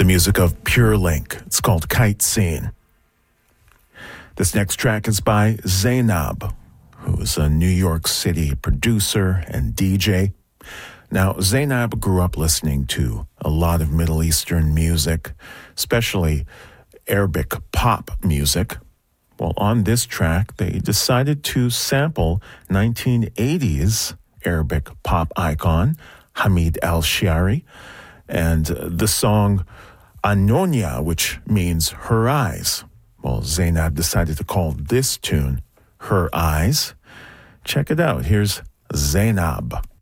music of Pure Link. It's called Kite Scene. This next track is by Zainab, who is a New York City producer and DJ. Now, Zainab grew up listening to a lot of Middle Eastern music, especially Arabic pop music. Well, on this track, they decided to sample 1980s Arabic pop icon Hamid El-Shiari and the song Anonia, which means her eyes. Well, Zainab decided to call this tune Her Eyes. Check it out. Here's Zainab.